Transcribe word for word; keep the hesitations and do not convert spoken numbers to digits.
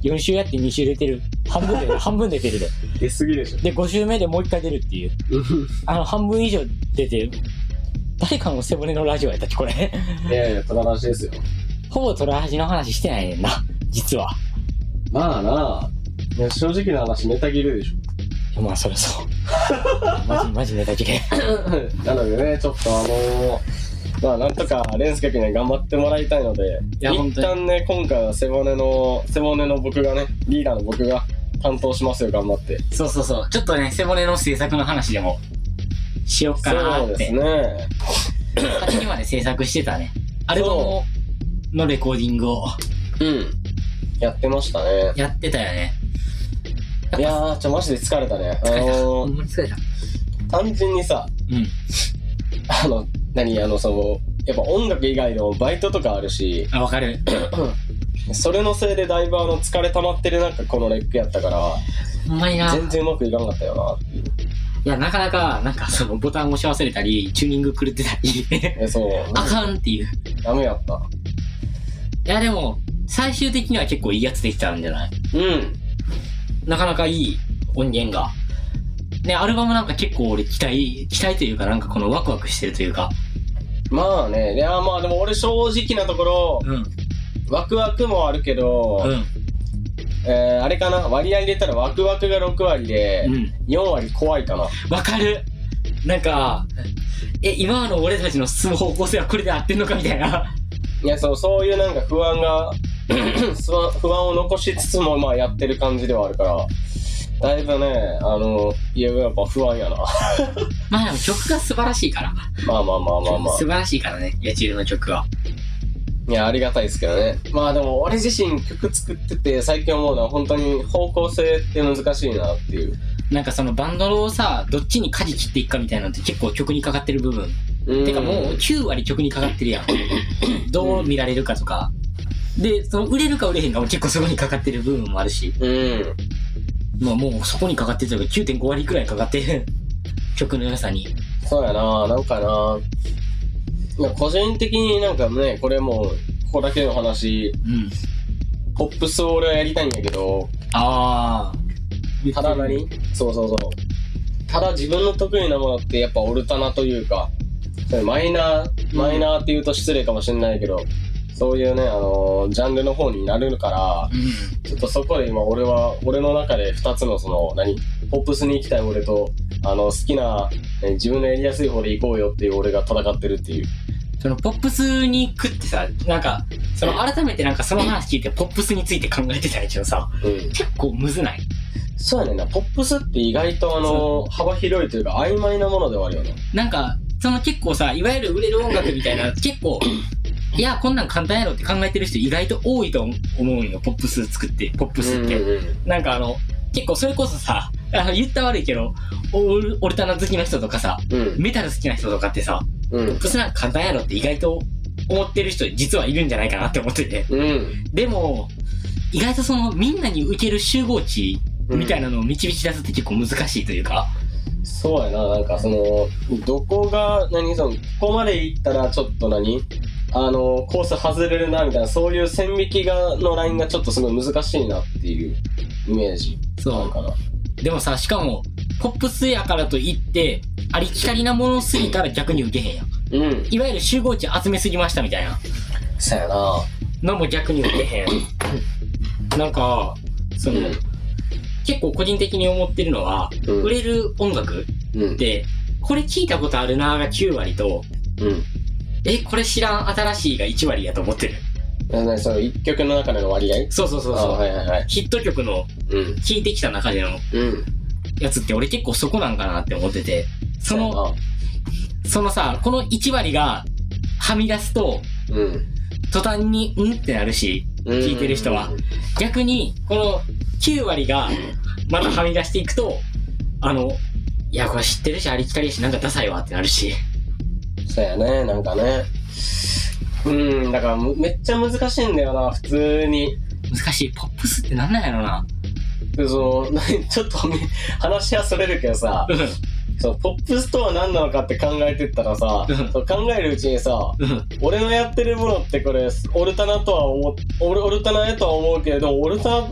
よん週やってに週出てる。半分で、半分出てるで。 出すぎでしょ。 で、ご週目でもう一回出るっていう。あの、半分以上出てる。誰かの背骨のラジオやったっけ、これ。 いやいや、ただらしいですよ。 ほぼトラハジの話してないねんな、実は。 まあな、いや正直な話ネタ切れでしょ。まあそりゃそう。マジマジネタ切れ。 なのでね、ちょっとあのー、まあなんとか蓮介君には頑張ってもらいたいので、一旦ね今回は背骨の背骨の僕がねリーダーの僕が担当しますよ、頑張って。 そうそうそう、ちょっとね背骨の制作の話でもしよっかなーって。そうですね。はちにまで制作してたね。アルバムのレコーディングをうんやってましたね。 やってたよね。 いやーちょマジで疲れたね。 疲れた。 あのー、 ほんまに疲れた。 単純にさ、 うん。 あの何あのそのやっぱ音楽以外でもバイトとかあるし。 あ、わかる。 それのせいでだいぶあの疲れ溜まってる中このレックやったから。 ほんまにな。 全然うまくいかなかったよなっていう。 いやなかなかなんかそのボタン押し忘れたりチューニング狂ってたり。 えそう。 あかんっていう。 ダメやった。 いやでも最終的には結構いいやつできたんじゃない？ うん。 なかなかいい音源が。ね、アルバムなんか結構俺期待、期待というかなんかこのワクワクしてるというか。 まあね、いやまあでも俺正直なところ、 うん。 ワクワクもあるけど、 うん。 えー、あれかな、割合入れたらワクワクがろく割で、 うん、 よん割怖いかな。 わかる。なんか、え、今の俺たちの進む方向性はこれで合ってんのかみたいな。 いや、そう、そういうなんか不安が、不安を残しつつもまあやってる感じではあるから、だいぶね、あの、いや、やっぱ不安やな。 まあでも曲が素晴らしいから。 まあまあまあまあまあ。 素晴らしいからね、ヤチルの曲は。 いや、ありがたいですけどね。まあでも俺自身曲作ってて最近思うのは本当に方向性って難しいなっていう。 なんかそのバンドをさ、どっちに舵切っていくかみたいなのって結構曲にかかってる部分。てかもうきゅう割曲にかかってるやん。どう見られるかとか。で、その売れるか売れへんかも結構そこにかかってる部分もあるし。 うん。 まあもうそこにかかってるというか きゅうてんご割くらいかかってる曲の良さに。 そうやな、なんかな。個人的になんかね、これもう、ここだけの話、うん、ポップスを俺はやりたいんやけど、 あー。ただ何？そうそうそう。ただ自分の得意なものってやっぱオルタナというか、それマイナー、マイナーって言うと失礼かもしれないけど、そういうね、あのー、ジャンルの方になるから、うん、ちょっとそこで今俺は、俺の中で二つのその、何？ポップスに行きたい俺と、あの、好きな、ね、自分のやりやすい方で行こうよっていう俺が戦ってるっていう。 そのポップスに行くってさ、なんか、その改めてなんかその話聞いてポップスについて考えてたんやけどさ、うん、結構むずない？ そうやねんな、ポップスって意外とあの、幅広いというか曖昧なものではあるよね。 なんか、その結構さ、いわゆる売れる音楽みたいな、結構、いや、こんなん簡単やろって考えてる人意外と多いと思うんよ、ポップス作って、ポップスって。うんうんうん、なんかあの、結構それこそさ、あの言った悪いけど、オル、オルタナ好きな人とかさ、うん、メタル好きな人とかってさ、うん、ポップスなんか簡単やろって意外と思ってる人実はいるんじゃないかなって思ってて。うん、でも、意外とそのみんなに受ける集合値みたいなのを導き出すって結構難しいというか。 うん、そうやな、なんかその、どこが、何、その、ここまで行ったらちょっと何あの、コース外れるなみたいな、そういう線引きが、のラインがちょっとすごい難しいなっていうイメージ。そうかな。 でもさ、しかも、ポップスやからといって、ありきたりなものすぎたら逆に受けへんやん。うん。いわゆる集合値集めすぎましたみたいな。 そうやな。 のも逆に受けへん。なんか、その、うん、結構個人的に思ってるのは、うん、売れる音楽って、うん、これ聞いたことあるなーがきゅう割と、うん、え、これ知らん新しいがいち割やと思ってる。 その一曲の中での割合？ そうそうそうそう、 はいはいはい、 ヒット曲の聴いてきた中でのやつって俺結構そこなんかなって思ってて、そのそのさ、このいち割がはみ出すと、うん、途端にんってなるし、聴いてる人は逆にこのきゅう割がまたはみ出していくと、あのいやこれ知ってるしありきたりやしなんかダサいわってなるし。 そうやね、なんかね。うん、だからめっちゃ難しいんだよな、普通に。 難しい。ポップスってなんなんやろな。 その、ちょっと話はそれるけどさ、そう、ポップスとは何なのかって考えてったらさ、そう考えるうちにさ、俺のやってるものってこれ、オルタナとは思、オルタナやとは思うけれど、オルタナ